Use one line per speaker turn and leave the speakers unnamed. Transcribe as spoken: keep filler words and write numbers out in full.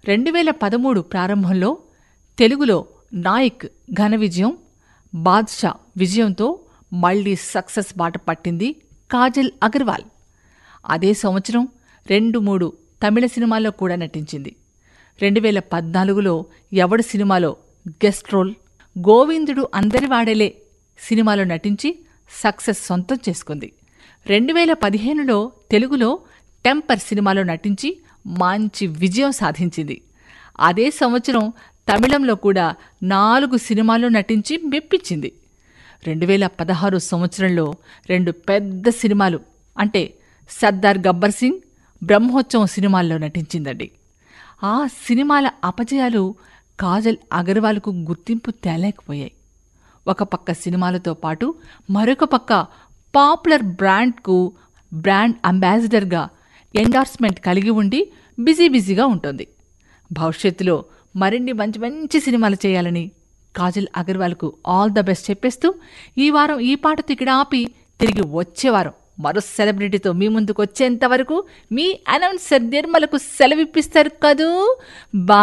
రెండు వేల పదమూడు ప్రారంభంలో తెలుగులో నాయక్ ఘన విజయం, బాద్షా విజయంతో మళ్లీ సక్సెస్ బాట పట్టింది కాజల్ అగర్వాల్. అదే సంవత్సరం రెండు మూడు తమిళ సినిమాల్లో కూడా నటించింది. రెండు వేల పద్నాలుగులో ఎవడు సినిమాలో గెస్ట్ రోల్, గోవిందుడు అందరివాడలే సినిమాలో నటించి సక్సెస్ సొంతం చేసుకుంది. రెండు వేల పదిహేనులో తెలుగులో టెంపర్ సినిమాలో నటించి మంచి విజయం సాధించింది. అదే సంవత్సరం తమిళంలో కూడా నాలుగు సినిమాల్లో నటించి మెప్పించింది. రెండు వేల పదహారు సంవత్సరంలో రెండు పెద్ద సినిమాలు అంటే సర్దార్ గబ్బర్ సింగ్, బ్రహ్మోత్సవం సినిమాల్లో నటించిందండి. ఆ సినిమాల అపజయాలు కాజల్ అగర్వాల్కు గుర్తింపు తేలేకపోయాయి. ఒక పక్క సినిమాలతో పాటు మరొక పక్క పాపులర్ బ్రాండ్కు బ్రాండ్ అంబాసిడర్గా ఎండార్స్మెంట్ కలిగి ఉండి బిజీ బిజీగా ఉంటుంది. భవిష్యత్తులో మరిన్ని మంచి మంచి సినిమాలు చేయాలని కాజల్ అగర్వాల్కు ఆల్ ద బెస్ట్ చెప్పేస్తూ ఈ వారం ఈ పాటతో ఇక్కడ ఆపి తిరిగి వచ్చేవారం మరో సెలబ్రిటీతో మీ ముందుకు వచ్చేంత వరకు మీ అనౌన్సర్ నిర్మలకు సెలవిప్పిస్తారు కదూ. బా